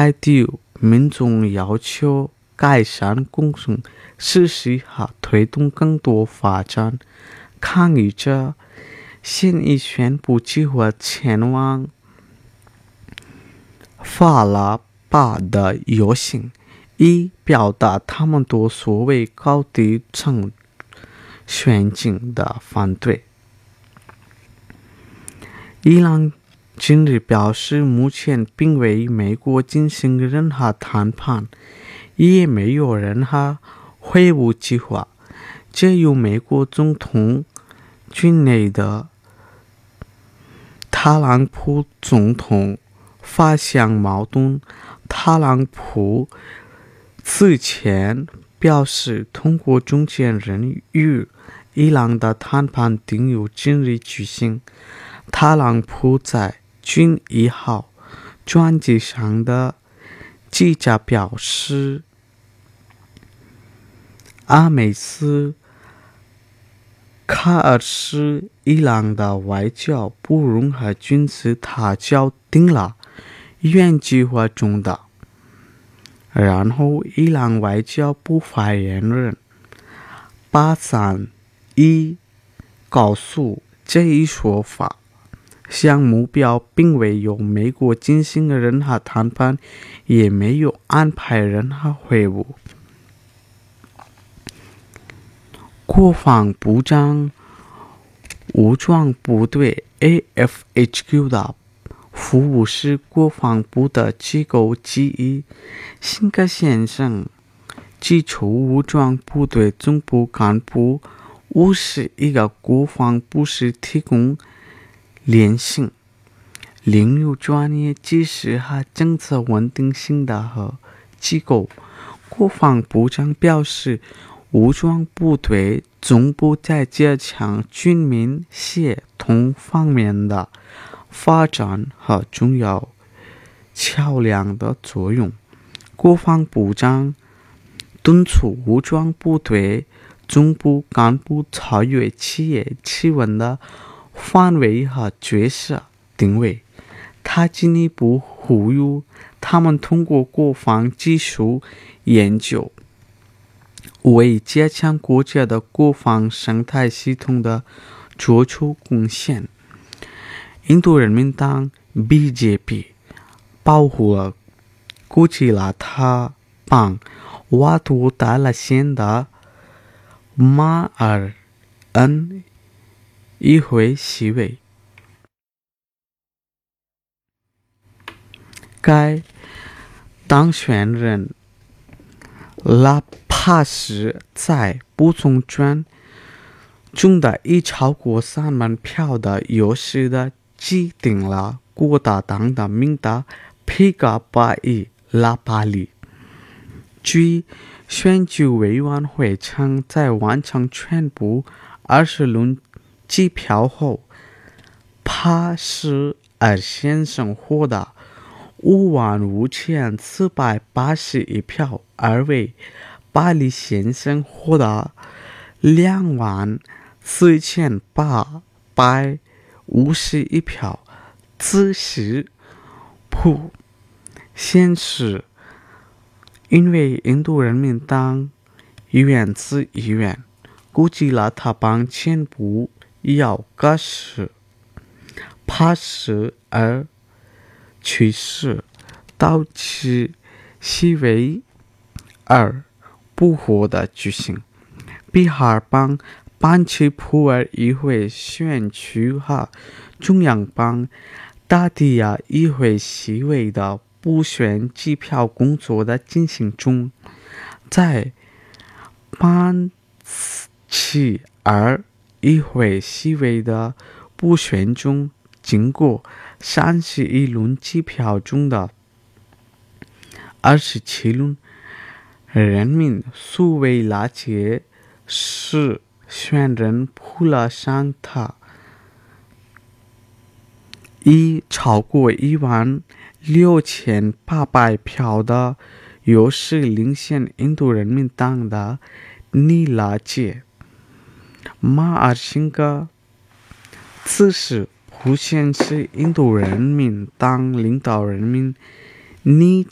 该地民众要求改善工程实施和推动更多发展。抗议者现已宣布计划前往法拉巴的游行，以表达他们对所谓高地层选景的反对。伊朗近日表示，目前并未美国进行任何谈判，也没有任何会晤计划。这与美国总统军内的特朗普总统发相矛盾。特朗普此前表示，通过中间人与伊朗的谈判定于今日举行。特朗普在军1号专机上的记者表示，阿美斯卡尔斯伊朗的外交不容和军事他交定了原计划中的。然后伊朗外交部发言人巴赞伊告诉这一说法项目标并未由美国进行任何谈判，也没有安排任何会晤。国防部长武装部队 AFHQ 的服务是国防部的机构之一。辛格先生基础武装部队总部干部51个国防部是提供联系、领域专业知识和政策稳定性的机构。国防部长表示，武装部队总部在加强军民协同方面的发展和重要桥梁的作用。国防部长敦促武装部队总部干部超越企业企稳的范围和角色定位。他进一步呼吁他们通过国防技术研究为加强国家的国防生态系统的做出贡献。印度人民党 BJP 保护了古吉拉特邦瓦图达拉县的马尔恩议会席位。该当选人拉帕什在不同卷中的已超过3万票的优势的击定了国大党的名单皮嘎巴伊拉巴里。据选举委员会称，在完成全部20轮计票后，帕什尔先生获得55481票，而为巴里先生获得24851票。此时普显示，因为印度人民党原子议员古吉拉特邦前部要格式帕什尔去世，导致席位2不获得举行。比哈邦班奇普尔议会选区和中央邦达迪亚议会席位的补选计票工作的进行中。在班奇尔议会席位的补选中，经过31轮计票中的27轮，人民苏维拉杰是选人普拉桑塔以超过16800票的优势领先印度人民党的尼拉杰马尔辛格。此时普显示印度人民党领导人民尼